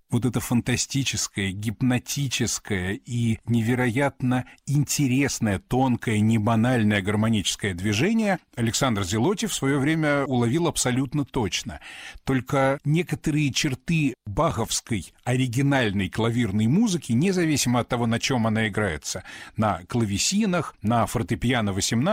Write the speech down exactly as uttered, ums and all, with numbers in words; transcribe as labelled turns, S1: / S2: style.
S1: Вот это фантастическое, гипнотическое и невероятно интересное, тонкое, небанальное гармоническое движение Александр Зелотти в свое время уловил абсолютно точно. Только некоторые черты баховской оригинальной клавирной музыки, независимо от того, на чем она играется, на клавесинах, на фортепиано восемнадцать,